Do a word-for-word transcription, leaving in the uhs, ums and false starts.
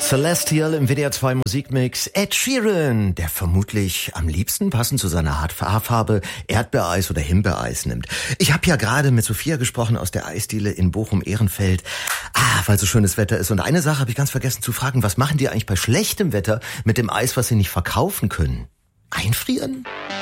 Celestial im W D R zwei Musikmix. Ed Sheeran, der vermutlich am liebsten passend zu seiner Haarfarbe Erdbeereis oder Himbeereis nimmt. Ich habe ja gerade mit Sophia gesprochen aus der Eisdiele in Bochum-Ehrenfeld. Ah, weil so schönes Wetter ist. Und eine Sache habe ich ganz vergessen zu fragen. Was machen die eigentlich bei schlechtem Wetter mit dem Eis, was sie nicht verkaufen können? Einfrieren?